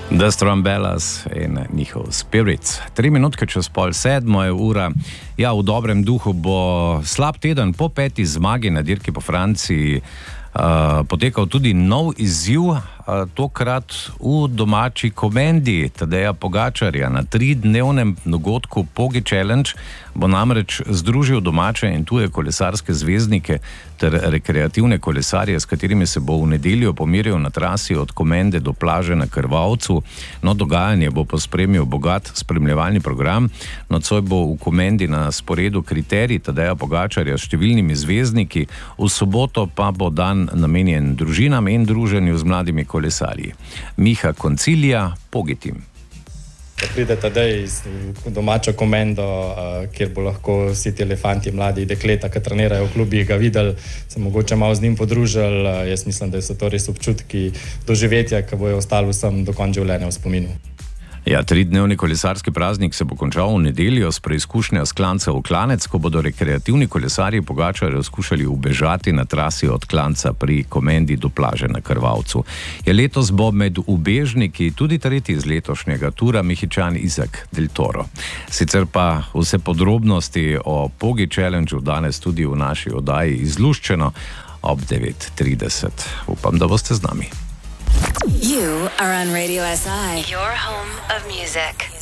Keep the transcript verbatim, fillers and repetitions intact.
The Strumbellas in njihov Spirits. Tri minutke čez pol sedmo je ura. Ja, v dobrem duhu bo slab teden po peti zmagi na dirki po Franciji uh, potekal tudi nov izziv, uh, tokrat v domači Komendi Tadeja Pogačarja. Na tridnevnem dogodku Pogi Challenge bo namreč združil domače in tuje kolesarske zvezdnike ter rekreativne kolesarje, s katerimi se bo v nedeljo pomeril na trasi od Komende do plaže na Krvavcu. No, dogajanje bo pospremil bogat spremljevalni program. Nocoj bo v Komendi na sporedu kriterij Tadeja Pogačarja s številnimi zvezdniki, v soboto pa bo dan namenjen družinam in druženju z mladimi kolesarji. Miha Koncilija, Pogi Team. Da pride Tadej iz domačo Komendo, kjer bo lahko vsi ti elefanti, mladi dekleta, ki trenirajo v klubi, ga videli, se mogoče malo z njim podružili. Jaz mislim, da so to res občutki doživetja, ki bojo ostali vsem do konca življenja v spominu. Ja, tridnevni kolesarski praznik se bo končal v nedeljo s preizkušnjo s klanca v Klanec, ko bodo rekreativni kolesarji Pogačarja skušali ubežati na trasi od Klanca pri Komendi do plaže na Krvavcu. Je letos bo med ubežniki tudi tretji iz letošnjega tura Mehičan Izak del Toro. Sicer pa vse podrobnosti o Pogi Challengeu danes tudi v naši oddaji izluščeno ob devet trideset. Upam, da boste z nami. You are on Radio S I, your home of music.